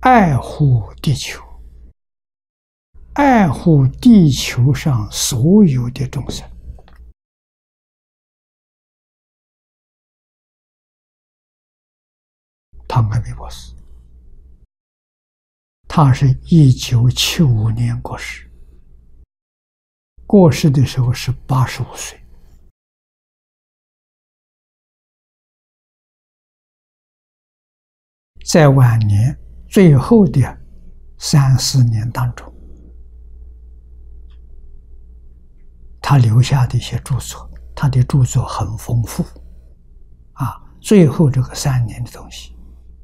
爱护地球，爱护地球上所有的众生。汤恩比博士，他是1975年过世，过世的时候是85岁。在晚年最后的3、4年当中，他留下的一些著作，他的著作很丰富最后这个3年的东西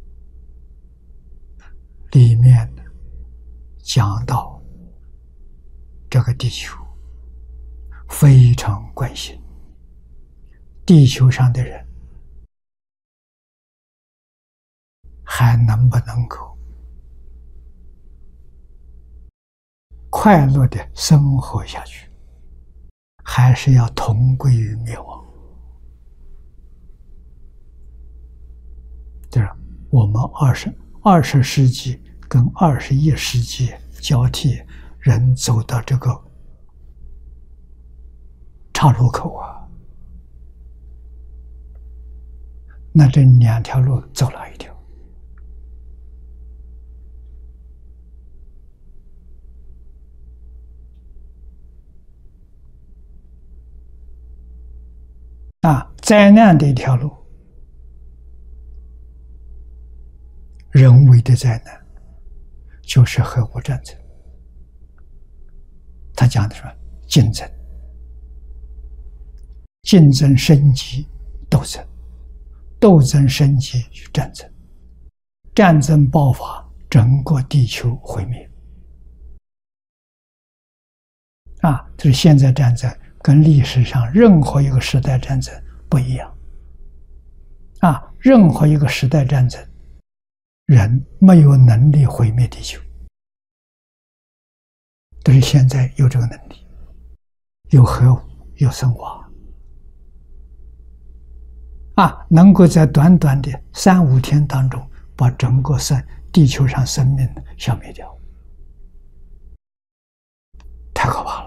里面讲到这个地球非常关心地球上的人还能不能够快乐的生活下去，还是要同归于灭亡。对吧？我们20世纪跟21世纪交替，人走到这个岔路口那这2条路走哪一条？灾难的一条路，人为的灾难，就是核武战争。他讲的什么？竞争，竞争升级斗争，斗争升级与战争，战争爆发，整个地球毁灭。这是现在战争跟历史上任何一个时代战争不一样。任何一个时代战争，人没有能力毁灭地球，但是现在有这个能力，有核武，有生化，能够在短短的3、5天当中，把整个地球上生命消灭掉，太可怕了。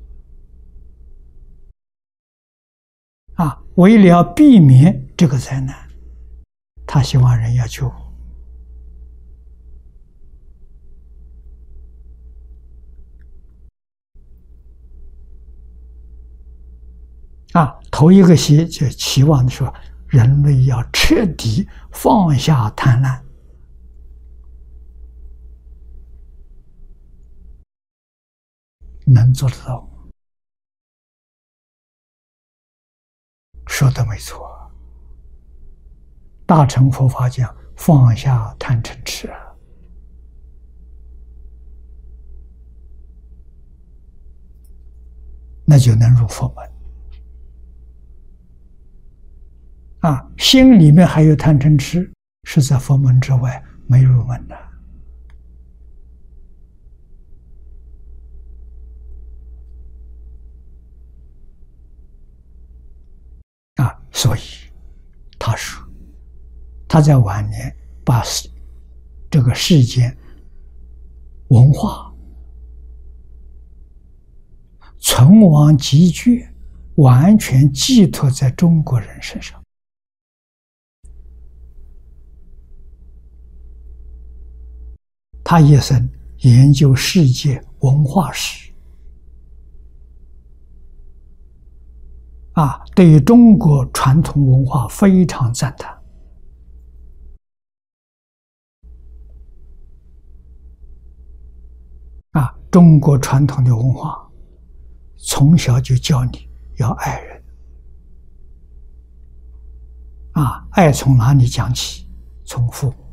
为了要避免这个灾难，他希望人要救。头一个期就期望说，人类要彻底放下贪婪，能做得到吗？说的没错，大乘佛法讲放下贪嗔痴那就能入佛门。心里面还有贪嗔痴，是在佛门之外，没入门的。所以他说，他在晚年把这个世间文化存亡极绝完全寄托在中国人身上。他一生研究世界文化史，对于中国传统文化非常赞叹。中国传统的文化，从小就教你要爱人。爱从哪里讲起？从父母。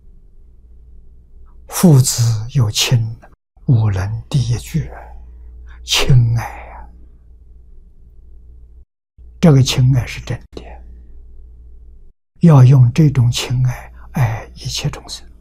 父子有亲，吾人第一句，亲爱这个情爱是真的，要用这种情爱爱一切众生。